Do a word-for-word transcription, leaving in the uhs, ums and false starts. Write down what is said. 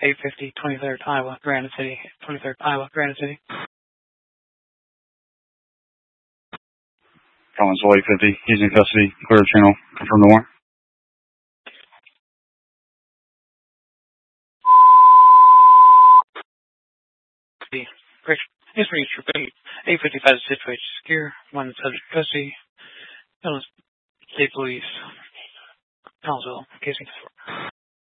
eight fifty, twenty-third Iowa, Granite City, twenty-third Iowa, Granite City. Collinsville eight fifty, he's in custody, clear channel, confirm the warrant. It's reached eight fifty-five situation secure, one subject custody, State Police, Collinsville, casing.